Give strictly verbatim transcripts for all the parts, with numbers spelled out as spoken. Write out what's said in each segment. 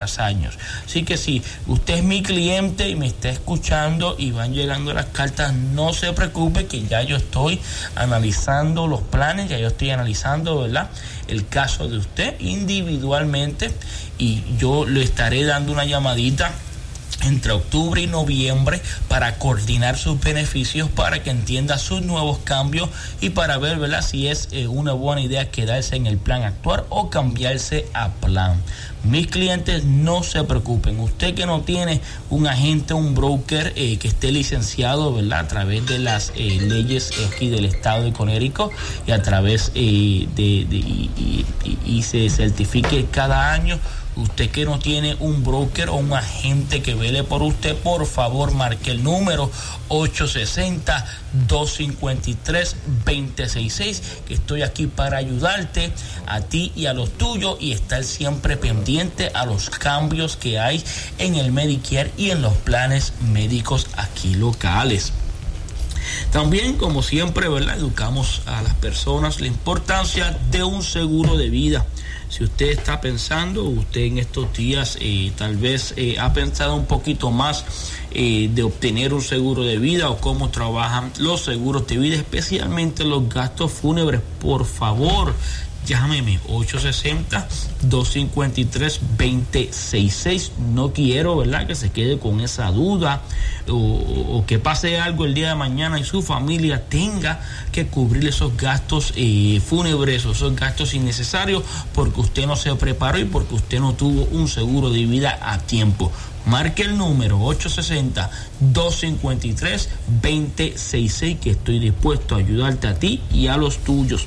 tras año. Así que si usted es mi cliente y me está escuchando y van llegando las cartas, no se preocupe, que ya yo estoy analizando los planes, ya yo estoy analizando, ¿verdad?, el caso de usted individualmente, y yo le estaré dando una llamadita entre octubre y noviembre para coordinar sus beneficios, para que entienda sus nuevos cambios y para ver, ¿verdad?, si es eh, una buena idea quedarse en el plan actual o cambiarse a plan. Mis clientes, no se preocupen. Usted que no tiene un agente, un broker eh, que esté licenciado, ¿verdad?, a través de las eh, leyes aquí del estado de Connecticut y a través eh, de, de y, y, y, y se certifique cada año. Usted que no tiene un broker o un agente que vele por usted, por favor marque el número ocho seis cero, dos cinco tres, dos cero seis seis, que estoy aquí para ayudarte a ti y a los tuyos y estar siempre pendiente a los cambios que hay en el Medicare y en los planes médicos aquí locales. También, como siempre, ¿verdad?, educamos a las personas la importancia de un seguro de vida. Si usted está pensando, usted en estos días eh, tal vez eh, ha pensado un poquito más eh, de obtener un seguro de vida o cómo trabajan los seguros de vida, especialmente los gastos fúnebres, por favor, llámeme ocho seis cero, dos cinco tres, dos cero seis seis. No quiero, ¿verdad?, que se quede con esa duda o, o que pase algo el día de mañana y su familia tenga que cubrir esos gastos eh, fúnebres o esos gastos innecesarios porque usted no se preparó y porque usted no tuvo un seguro de vida a tiempo. Marque el número ocho seis cero, dos cinco tres, dos cero seis seis, que estoy dispuesto a ayudarte a ti y a los tuyos.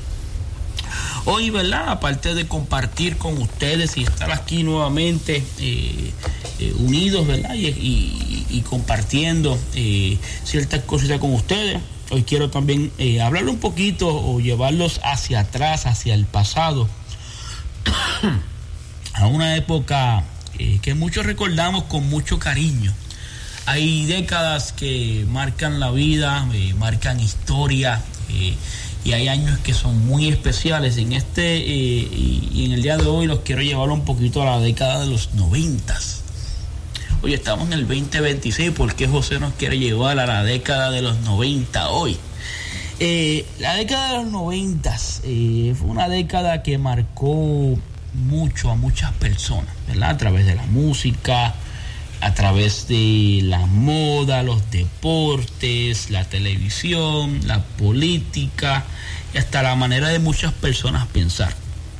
Hoy, ¿verdad?, aparte de compartir con ustedes y estar aquí nuevamente eh, eh, unidos, ¿verdad?, y, y, y compartiendo eh, ciertas cositas con ustedes, hoy quiero también eh, hablar un poquito o llevarlos hacia atrás, hacia el pasado, a una época eh, que muchos recordamos con mucho cariño. Hay décadas que marcan la vida, eh, marcan historia, eh, y hay años que son muy especiales. En este eh, y, y en el día de hoy los quiero llevar un poquito a la década de los noventas. Hoy estamos en el veinte veintiséis, ¿por qué José nos quiere llevar a la década de los noventa hoy? Eh, la década de los noventas eh, fue una década que marcó mucho a muchas personas, ¿verdad?, a través de la música, a través de la moda, los deportes, la televisión, la política y hasta la manera de muchas personas pensar.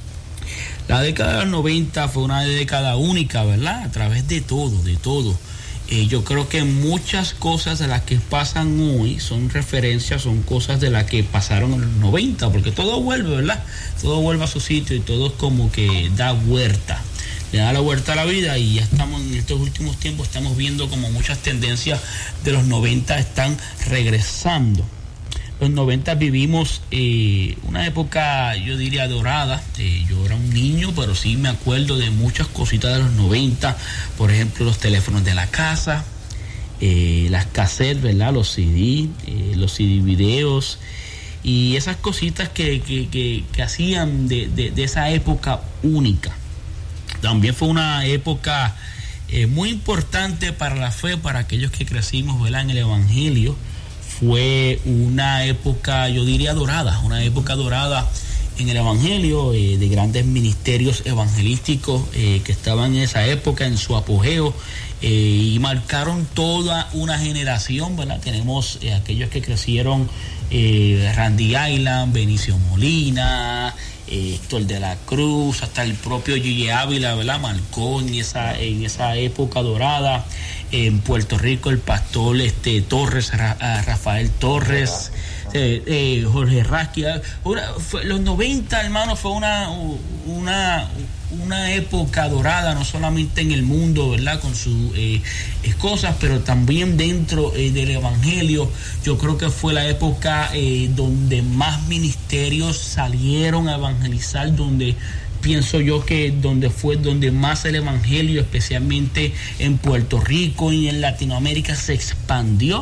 La década de los noventa fue una década única, ¿verdad?, a través de todo, de todo. Eh, yo creo que muchas cosas de las que pasan hoy son referencias, son cosas de las que pasaron en los noventa, porque todo vuelve, ¿verdad? Todo vuelve a su sitio y todo es como que da vuelta. Le da la vuelta a la vida y ya estamos en estos últimos tiempos, estamos viendo como muchas tendencias de los noventa están regresando. Los noventa vivimos eh, una época, yo diría, dorada. Eh, yo era un niño, pero sí me acuerdo de muchas cositas de los noventa. Por ejemplo, los teléfonos de la casa, eh, las cassettes, ¿verdad?, los C D, eh, los C D videos y esas cositas que, que, que, que hacían de, de, de esa época única. También fue una época eh, muy importante para la fe, para aquellos que crecimos, ¿verdad?, en el Evangelio. Fue una época, yo diría, dorada, una época dorada en el Evangelio, eh, de grandes ministerios evangelísticos eh, que estaban en esa época, en su apogeo, eh, y marcaron toda una generación, ¿verdad? Tenemos eh, aquellos que crecieron, eh, Randy Island, Benicio Molina, eh, Héctor de la Cruz, hasta el propio Gigi Ávila, ¿verdad?, marcó en esa, en esa época dorada. En Puerto Rico, el pastor este, Torres, Ra, Rafael Torres, eh, eh, Jorge Rasky. Una, fue, los noventa, hermano, fue una, una, una época dorada, no solamente en el mundo, ¿verdad?, con sus eh, cosas, pero también dentro eh, del Evangelio. Yo creo que fue la época eh, donde más ministerios salieron a evangelizar, donde pienso yo que donde fue donde más el Evangelio, especialmente en Puerto Rico y en Latinoamérica, se expandió.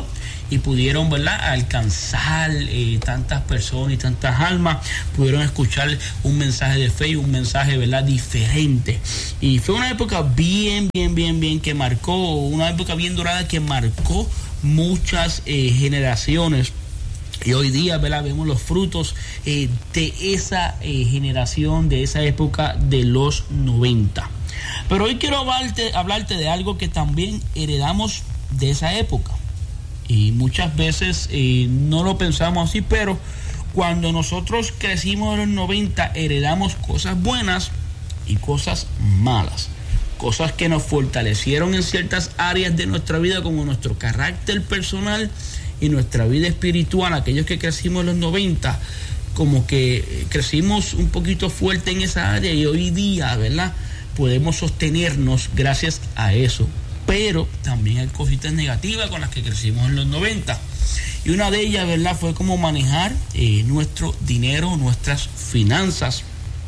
y pudieron, ¿verdad?, alcanzar eh, tantas personas y tantas almas, pudieron escuchar un mensaje de fe y un mensaje, ¿verdad?, diferente. Y fue una época bien, bien, bien, bien que marcó, una época bien dorada que marcó muchas eh, generaciones. Y hoy día, ¿verdad?, vemos los frutos eh, de esa eh, generación, de esa época de los noventa. Pero hoy quiero hablarte, hablarte de algo que también heredamos de esa época. Y muchas veces eh, no lo pensamos así, pero cuando nosotros crecimos en los noventa, heredamos cosas buenas y cosas malas. Cosas que nos fortalecieron en ciertas áreas de nuestra vida, como nuestro carácter personal y nuestra vida espiritual. Aquellos que crecimos en los noventa, como que crecimos un poquito fuerte en esa área y hoy día, ¿verdad?, podemos sostenernos gracias a eso. Pero también hay cositas negativas con las que crecimos en los noventa. Y una de ellas, ¿verdad?, fue cómo manejar eh, nuestro dinero, nuestras finanzas.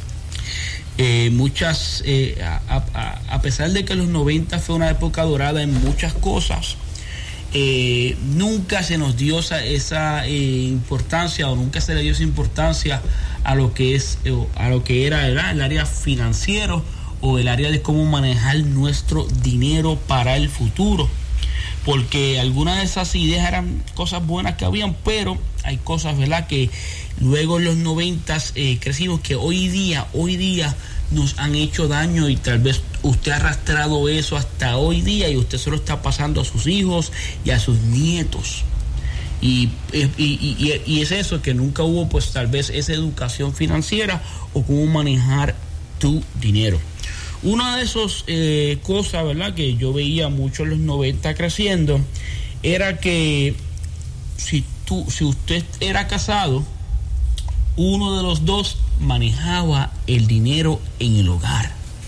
Eh, muchas, eh, a, a, a pesar de que los noventa fue una época dorada en muchas cosas, Eh, nunca se nos dio esa, esa eh, importancia, o nunca se le dio esa importancia a lo que es eh, a lo que era, ¿verdad?, el área financiero o el área de cómo manejar nuestro dinero para el futuro, porque algunas de esas ideas eran cosas buenas que habían, pero hay cosas, ¿verdad?, que luego en los noventas eh, crecimos, que hoy día hoy día nos han hecho daño, y tal vez usted ha arrastrado eso hasta hoy día y usted se lo está pasando a sus hijos y a sus nietos. Y, y, y, y es eso, que nunca hubo pues tal vez esa educación financiera o cómo manejar tu dinero. Una de esas eh, cosas, ¿verdad?, que yo veía mucho en los noventa creciendo, era que si, tú, si usted era casado, uno de los dos manejaba el dinero en el hogar.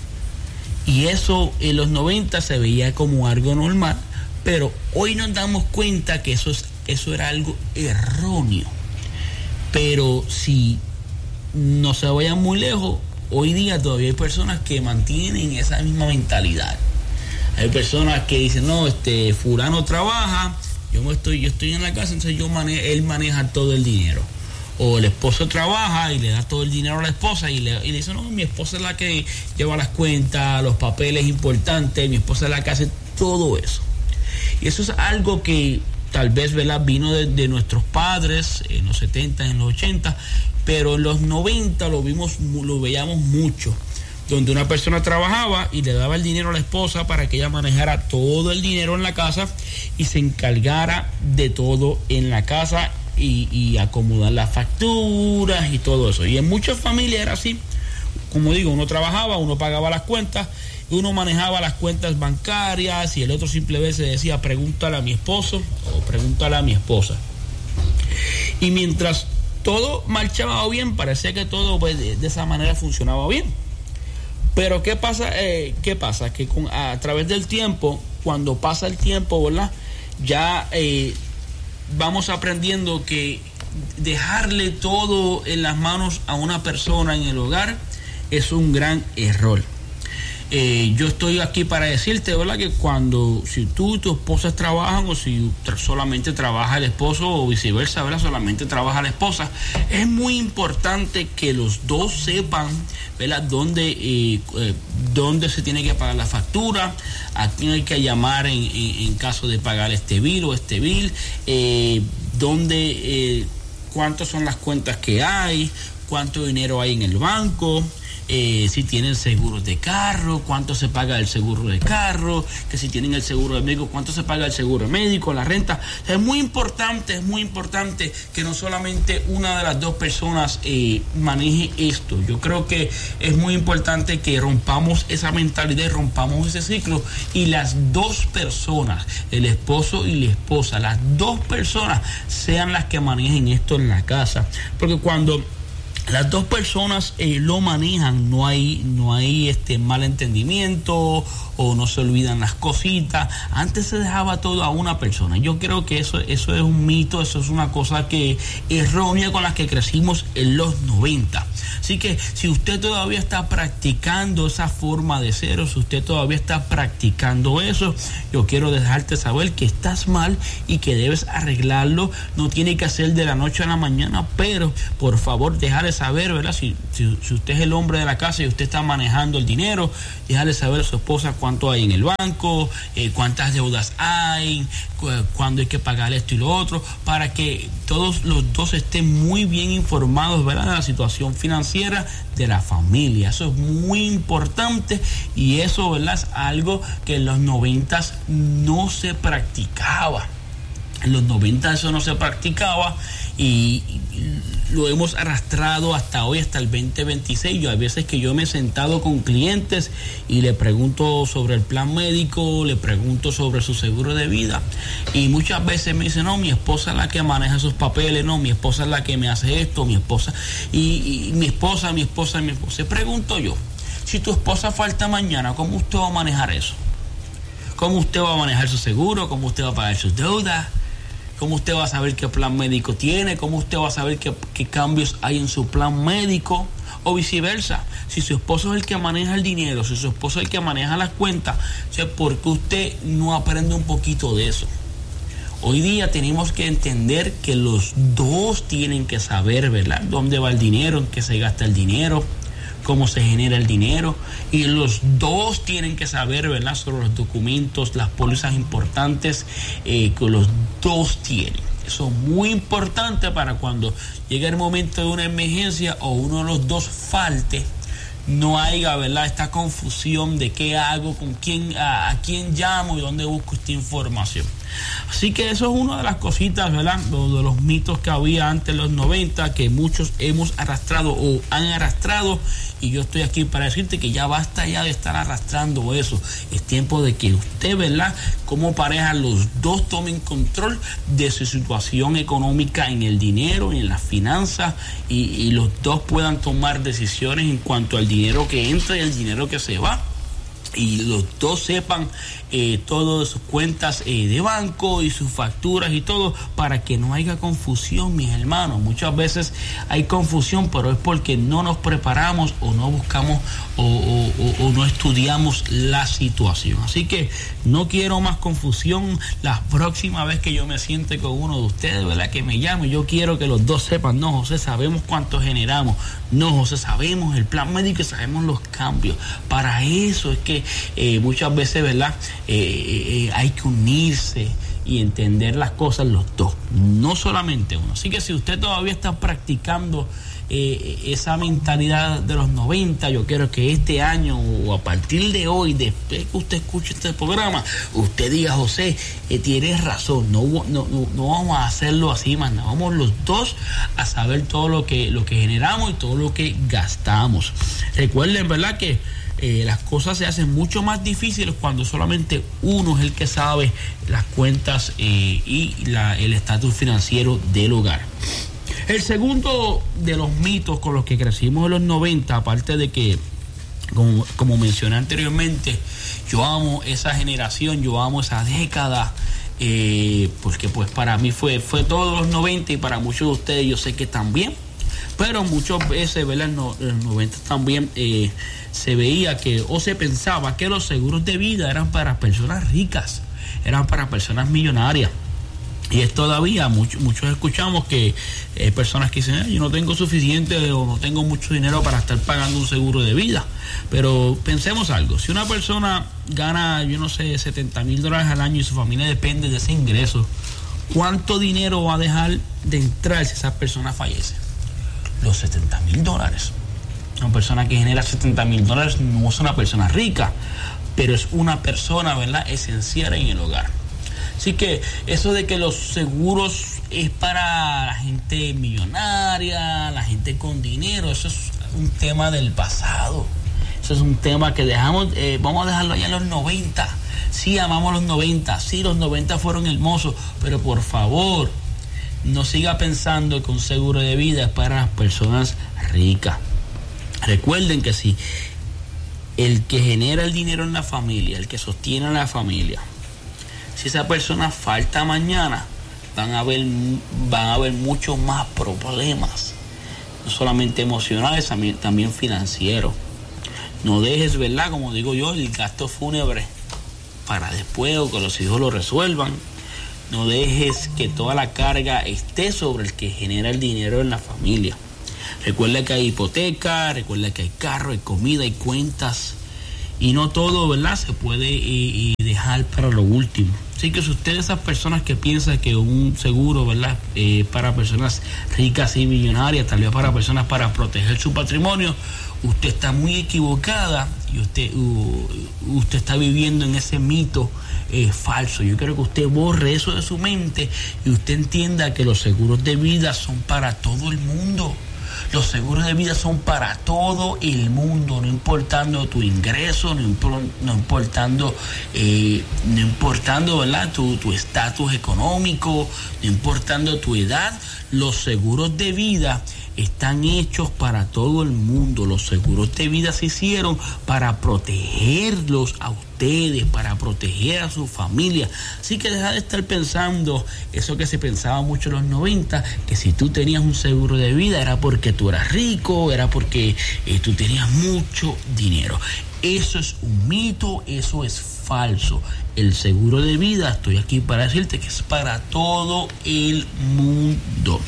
Y eso en los noventa se veía como algo normal, pero hoy nos damos cuenta que eso, es, eso era algo erróneo. Pero si no se vayan muy lejos, hoy día todavía hay personas que mantienen esa misma mentalidad. Hay personas que dicen, no, este fulano trabaja, yo me estoy, yo estoy en la casa, entonces yo mane- él maneja todo el dinero. O el esposo trabaja y le da todo el dinero a la esposa y le, y le dice, no, mi esposa es la que lleva las cuentas, los papeles importantes, mi esposa es la que hace todo eso. Y eso es algo que tal vez, ¿verdad?, vino de, de nuestros padres en los setenta, en los ochenta, pero en los noventa lo vimos, lo veíamos mucho, donde una persona trabajaba y le daba el dinero a la esposa para que ella manejara todo el dinero en la casa y se encargara de todo en la casa, Y, y acomodar las facturas y todo eso. Y en muchas familias era así. Como digo, uno trabajaba, uno pagaba las cuentas, uno manejaba las cuentas bancarias y el otro simplemente decía, pregúntale a mi esposo o pregúntale a mi esposa. Y mientras todo marchaba bien, parecía que todo pues, de, de esa manera funcionaba bien. Pero ¿qué pasa? Eh, ¿qué pasa? Que con, a, a través del tiempo, cuando pasa el tiempo, ¿verdad?, ya eh, vamos aprendiendo que dejarle todo en las manos a una persona en el hogar es un gran error. Eh, yo estoy aquí para decirte, ¿verdad?, que cuando, si tú y tu esposa trabajan, o si tra- solamente trabaja el esposo, o viceversa, ¿verdad?, solamente trabaja la esposa, es muy importante que los dos sepan, ¿verdad?, dónde, eh, eh, dónde se tiene que pagar la factura, a quién hay que llamar en, en, en caso de pagar este bill o este bill, eh, dónde, eh, cuántas son las cuentas que hay, cuánto dinero hay en el banco, eh, si tienen seguros de carro, cuánto se paga el seguro de carro, que si tienen el seguro de médico, cuánto se paga el seguro médico, la renta. O sea, es muy importante, es muy importante que no solamente una de las dos personas eh, maneje esto. Yo creo que es muy importante que rompamos esa mentalidad, rompamos ese ciclo, y las dos personas, el esposo y la esposa, las dos personas sean las que manejen esto en la casa. Porque cuando las dos personas eh, lo manejan, no hay no hay este mal entendimiento o no se olvidan las cositas. Antes se dejaba todo a una persona. Yo creo que eso eso es un mito, eso es una cosa que errónea con la que crecimos en los noventa. Así que si usted todavía está practicando esa forma de ser, o si usted todavía está practicando eso, yo quiero dejarte saber que estás mal y que debes arreglarlo. No tiene que ser de la noche a la mañana, pero por favor déjale saber, ¿verdad? Si, si, si usted es el hombre de la casa y usted está manejando el dinero, déjale saber a su esposa cuánto hay en el banco, eh, cuántas deudas hay, cu cuándo hay que pagar esto y lo otro, para que todos los dos estén muy bien informados, ¿verdad?, de la situación financiera de la familia. Eso es muy importante y eso, ¿verdad?, es algo que en los noventas no se practicaba. En los noventa eso no se practicaba y, y lo hemos arrastrado hasta hoy, hasta el veinte veintiséis. Yo hay veces que yo me he sentado con clientes y le pregunto sobre el plan médico, le pregunto sobre su seguro de vida y muchas veces me dicen, no, mi esposa es la que maneja esos papeles, no, mi esposa es la que me hace esto, mi esposa y, y mi esposa, mi esposa, mi esposa. Y pregunto yo, si tu esposa falta mañana, ¿cómo usted va a manejar eso? ¿Cómo usted va a manejar su seguro? ¿Cómo usted va a pagar sus deudas? ¿Cómo usted va a saber qué plan médico tiene? ¿Cómo usted va a saber qué, qué cambios hay en su plan médico? O viceversa. Si su esposo es el que maneja el dinero, si su esposo es el que maneja las cuentas, o sea, ¿por qué usted no aprende un poquito de eso? Hoy día tenemos que entender que los dos tienen que saber, ¿verdad?, dónde va el dinero, en qué se gasta el dinero, cómo se genera el dinero, y los dos tienen que saber, ¿verdad?, sobre los documentos, las pólizas importantes eh, que los dos tienen. Eso es muy importante para cuando llegue el momento de una emergencia o uno de los dos falte, no haya, ¿verdad?, esta confusión de qué hago, con quién, a, a quién llamo y dónde busco esta información. Así que eso es una de las cositas, ¿verdad?, de los mitos que había antes en los noventa, que muchos hemos arrastrado o han arrastrado, y yo estoy aquí para decirte que ya basta ya de estar arrastrando eso. Es tiempo de que usted, ¿verdad?, como pareja, los dos tomen control de su situación económica en el dinero, en las finanzas, y, y los dos puedan tomar decisiones en cuanto al dinero que entra y el dinero que se va. Y los dos sepan eh, todas sus cuentas eh, de banco y sus facturas y todo, para que no haya confusión, mis hermanos. Muchas veces hay confusión, pero es porque no nos preparamos o no buscamos o, o, o, o no estudiamos la situación. Así que no quiero más confusión. La próxima vez que yo me siente con uno de ustedes, ¿verdad?, que me llame, yo quiero que los dos sepan, no, José, sabemos cuánto generamos, no, José, sabemos el plan médico y sabemos los cambios. Para eso es que eh, muchas veces, ¿verdad?, eh, eh, hay que unirse y entender las cosas los dos, no solamente uno. Así que si usted todavía está practicando eh, esa mentalidad de los noventa, yo quiero que este año o a partir de hoy, después que usted escuche este programa, usted diga, José, eh, tienes razón, no, no, no, no vamos a hacerlo así, más nada, vamos los dos a saber todo lo que, lo que generamos y todo lo que gastamos. Recuerden, ¿verdad?, que Eh, las cosas se hacen mucho más difíciles cuando solamente uno es el que sabe las cuentas eh, y la, el estatus financiero del hogar. El segundo de los mitos con los que crecimos en los noventa, aparte de que, como, como mencioné anteriormente, yo amo esa generación, yo amo esa década, eh, porque pues para mí fue, fue todos los noventa y para muchos de ustedes yo sé que también. Pero muchas veces, ¿verdad?, en los noventa también eh, se veía que o se pensaba que los seguros de vida eran para personas ricas, eran para personas millonarias. Y es todavía, muchos, muchos escuchamos que eh, personas que dicen, eh, yo no tengo suficiente o no tengo mucho dinero para estar pagando un seguro de vida. Pero pensemos algo, si una persona gana, yo no sé, setenta mil dólares al año y su familia depende de ese ingreso, ¿cuánto dinero va a dejar de entrar si esa persona fallece? Los setenta mil dólares. Una persona que genera setenta mil dólares no es una persona rica, pero es una persona, ¿verdad?, esencial en el hogar. Así que eso de que los seguros es para la gente millonaria, la gente con dinero, eso es un tema del pasado. Eso es un tema que dejamos, eh, vamos a dejarlo allá en los noventa. Sí, amamos los noventa, sí, los noventa fueron hermosos, pero por favor, no siga pensando que un seguro de vida es para las personas ricas. Recuerden que si el que genera el dinero en la familia, el que sostiene a la familia, si esa persona falta mañana, van a haber, van a haber muchos más problemas, no solamente emocionales, también, también financieros. No dejes, ¿verdad? Como digo yo, el gasto fúnebre para después o que los hijos lo resuelvan. No dejes que toda la carga esté sobre el que genera el dinero en la familia. Recuerda que hay hipoteca, recuerda que hay carro, hay comida, hay cuentas. Y no todo, ¿verdad?, se puede y, y dejar para lo último. Así que si usted es esas personas que piensan que un seguro, ¿verdad?, eh, para personas ricas y millonarias, tal vez para personas para proteger su patrimonio, usted está muy equivocada y usted, uh, usted está viviendo en ese mito eh, falso. Yo quiero que usted borre eso de su mente y usted entienda que los seguros de vida son para todo el mundo. Los seguros de vida son para todo el mundo, no importando tu ingreso, no, impor, no importando, eh, no importando, ¿verdad?, tu tu estatus económico, no importando tu edad. Los seguros de vida están hechos para todo el mundo. Los seguros de vida se hicieron para protegerlos a ustedes, para proteger a su familia. Así que deja de estar pensando eso que se pensaba mucho en los noventa, que si tú tenías un seguro de vida era porque tú eras rico, era porque eh, tú tenías mucho dinero. Eso es un mito, eso es falso. El seguro de vida, estoy aquí para decirte que es para todo el mundo.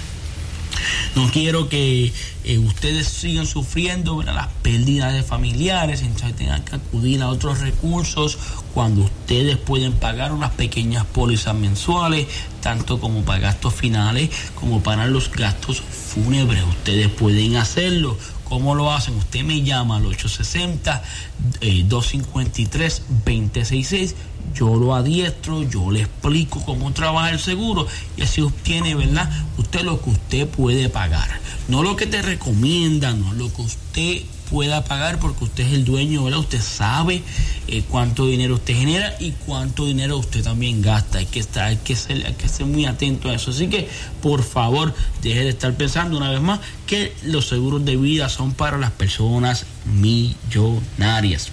No quiero que eh, ustedes sigan sufriendo, ¿verdad?, las pérdidas de familiares, entonces tengan que acudir a otros recursos cuando ustedes pueden pagar unas pequeñas pólizas mensuales, tanto como para gastos finales como para los gastos fúnebres. Ustedes pueden hacerlo. ¿Cómo lo hacen? Usted me llama al ocho seis cero, dos cinco tres, dos cero seis seis. Yo lo adiestro, yo le explico cómo trabaja el seguro y así obtiene, ¿verdad?, usted lo que usted puede pagar. No lo que te recomiendan, no lo que usted pueda pagar, porque usted es el dueño, ¿verdad? Usted sabe eh, cuánto dinero usted genera y cuánto dinero usted también gasta. Hay que estar, hay que ser, hay que ser muy atento a eso. Así que, por favor, deje de estar pensando una vez más que los seguros de vida son para las personas millonarias.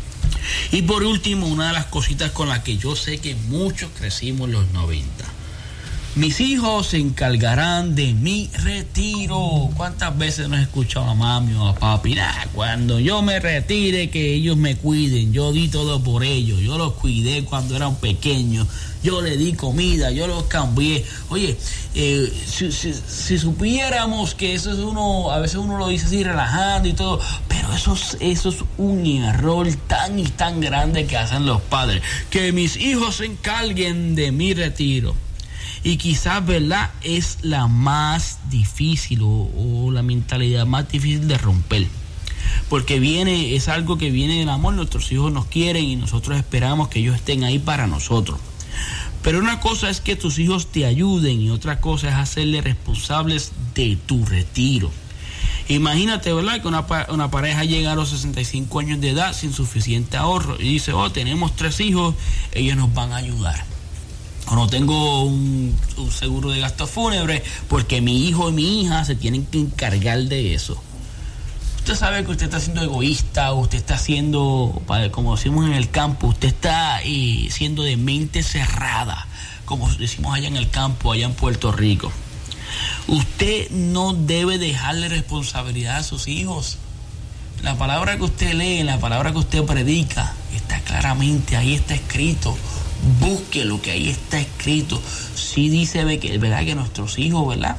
Y por último, una de las cositas con las que yo sé que muchos crecimos en los noventa. Mis hijos se encargarán de mi retiro. ¿Cuántas veces no he escuchado a mami o a papi? Nah, cuando yo me retire, que ellos me cuiden. Yo di todo por ellos. Yo los cuidé cuando eran pequeños. Yo les di comida, yo los cambié. Oye, eh, si, si, si supiéramos que eso es uno, a veces uno lo dice así relajando y todo, pero eso es, eso es un error tan y tan grande que hacen los padres. Que mis hijos se encarguen de mi retiro. Y quizás, ¿verdad?, es la más difícil o, o la mentalidad más difícil de romper. Porque viene, es algo que viene del amor. Nuestros hijos nos quieren y nosotros esperamos que ellos estén ahí para nosotros. Pero una cosa es que tus hijos te ayuden y otra cosa es hacerles responsables de tu retiro. Imagínate, ¿verdad?, que una, una pareja llega a los sesenta y cinco años de edad sin suficiente ahorro y dice, oh, tenemos tres hijos, ellos nos van a ayudar. O no tengo un, un seguro de gastos fúnebres porque mi hijo y mi hija se tienen que encargar de eso. Usted sabe que usted está siendo egoísta, usted está siendo, como decimos en el campo, usted está eh, siendo de mente cerrada, como decimos allá en el campo, allá en Puerto Rico. Usted no debe dejarle responsabilidad a sus hijos. La palabra que usted lee, la palabra que usted predica, está claramente, ahí está escrito. Busque lo que ahí está escrito. Sí dice que, ¿verdad?, que nuestros hijos, ¿verdad?,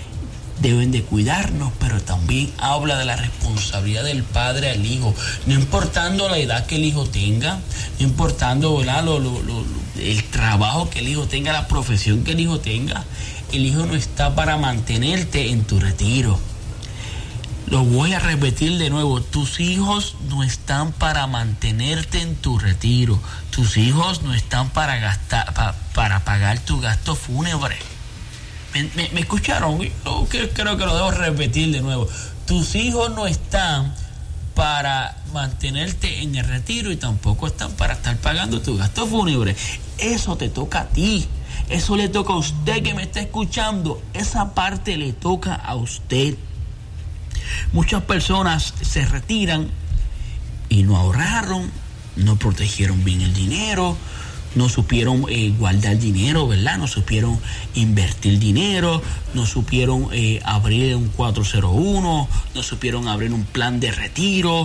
deben de cuidarnos, pero también habla de la responsabilidad del padre al hijo, no importando la edad que el hijo tenga, no importando, ¿verdad?, lo, lo, lo, el trabajo que el hijo tenga, la profesión que el hijo tenga. El hijo no está para mantenerte en tu retiro. Lo voy a repetir de nuevo, tus hijos no están para mantenerte en tu retiro, tus hijos no están para gastar, pa, para pagar tu gasto fúnebre. ¿Me, me, me escucharon? Yo creo, creo que lo debo repetir de nuevo. Tus hijos no están para mantenerte en el retiro y tampoco están para estar pagando tu gasto fúnebre. Eso te toca a ti. Eso le toca a usted que me está escuchando. Esa parte le toca a usted. Muchas personas se retiran y no ahorraron, no protegieron bien el dinero, no supieron eh, guardar dinero, ¿verdad? No supieron invertir dinero, no supieron eh, abrir un cuatro cero uno, no supieron abrir un plan de retiro.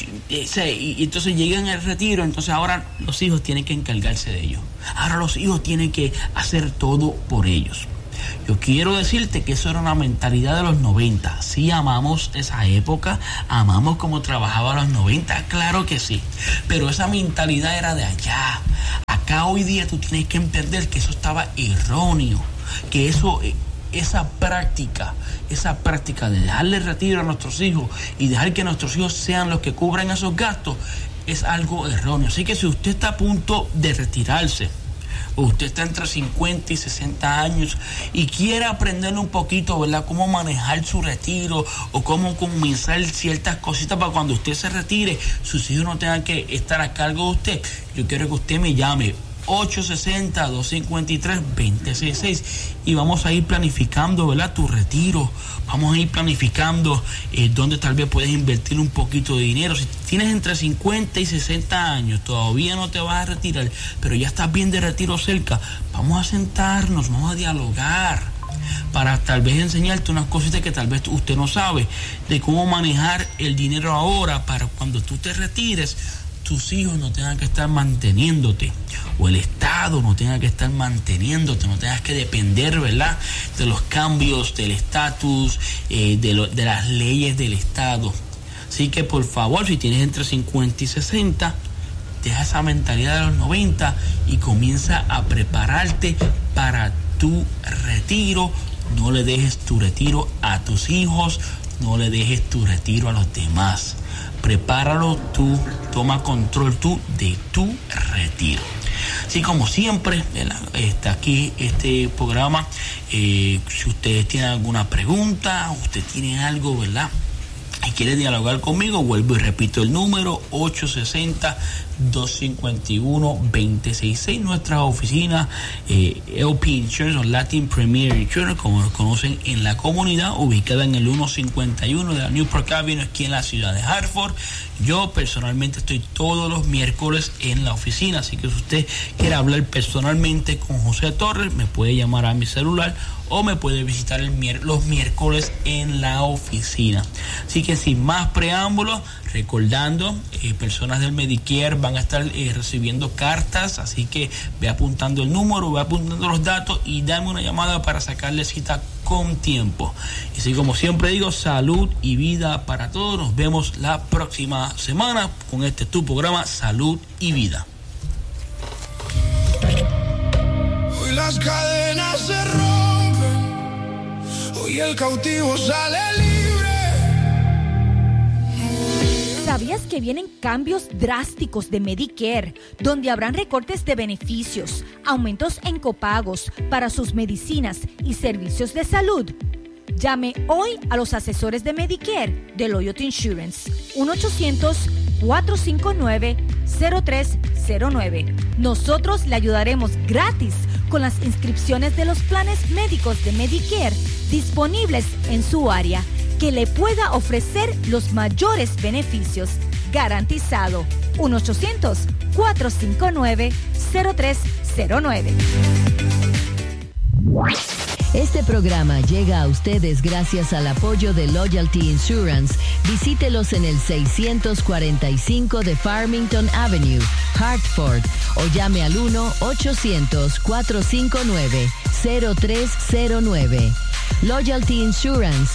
Y entonces llegan al retiro, entonces ahora los hijos tienen que encargarse de ellos. Ahora los hijos tienen que hacer todo por ellos. Yo quiero decirte que eso era una mentalidad de los noventa. Sí, amamos esa época, amamos cómo trabajaba los noventa, claro que sí. Pero esa mentalidad era de allá. Acá hoy día tú tienes que entender que eso estaba erróneo, que eso, esa práctica, esa práctica de darle retiro a nuestros hijos y dejar que nuestros hijos sean los que cubran esos gastos, es algo erróneo. Así que si usted está a punto de retirarse, o usted está entre cincuenta y sesenta años y quiere aprender un poquito, ¿verdad?, cómo manejar su retiro o cómo comenzar ciertas cositas para cuando usted se retire, sus hijos no tengan que estar a cargo de usted, yo quiero que usted me llame ocho seis cero, dos cinco tres, dos cero seis seis y vamos a ir planificando, ¿verdad?, tu retiro. Vamos a ir planificando eh, dónde tal vez puedes invertir un poquito de dinero. Si tienes entre cincuenta y sesenta años, todavía no te vas a retirar, pero ya estás bien de retiro cerca, vamos a sentarnos, vamos a dialogar para tal vez enseñarte unas cositas que tal vez usted no sabe, de cómo manejar el dinero ahora para cuando tú te retires, tus hijos no tengan que estar manteniéndote, o el Estado no tenga que estar manteniéndote, no tengas que depender, ¿verdad?, de los cambios del estatus, eh, de, lo, de las leyes del Estado. Así que por favor, si tienes entre cincuenta y sesenta, deja esa mentalidad de los noventa y comienza a prepararte para tu retiro. No le dejes tu retiro a tus hijos, no le dejes tu retiro a los demás. Prepáralo tú, toma control tú de tu retiro. Así como siempre, está aquí este programa. Eh, si ustedes tienen alguna pregunta, usted tiene algo, ¿verdad?, y quiere dialogar conmigo, vuelvo y repito el número ocho seis cero, dos cinco uno, dos cero seis seis. Nuestra oficina eh, L P Insurance o Latin Premier Insurance, como nos conocen en la comunidad, ubicada en el ciento cincuenta y uno de la Newport Avenue, aquí en la ciudad de Hartford. Yo personalmente estoy todos los miércoles en la oficina, así que si usted quiere hablar personalmente con José Torres, me puede llamar a mi celular o me puede visitar el mier- los miércoles en la oficina. Así que sin más preámbulos, recordando, eh, personas del Medicare van a estar eh, recibiendo cartas, así que ve apuntando el número, ve apuntando los datos y dame una llamada para sacarle cita con tiempo. Y así como siempre digo, salud y vida para todos. Nos vemos la próxima semana con este tu programa Salud y Vida. Hoy las cadenas se rompen, hoy el cautivo sale libre. ¿Sabías que vienen cambios drásticos de Medicare, donde habrán recortes de beneficios, aumentos en copagos para sus medicinas y servicios de salud? Llame hoy a los asesores de Medicare de Loyalty Insurance, uno ochocientos, cuatro cinco nueve, cero tres cero nueve. Nosotros le ayudaremos gratis con las inscripciones de los planes médicos de Medicare disponibles en su área, que le pueda ofrecer los mayores beneficios. Garantizado. uno ochocientos, cuatro cinco nueve, cero tres cero nueve. Este programa llega a ustedes gracias al apoyo de Loyalty Insurance. Visítelos en el seiscientos cuarenta y cinco de Farmington Avenue, Hartford, o llame al uno ochocientos, cuatro cinco nueve, cero tres cero nueve. Loyalty Insurance,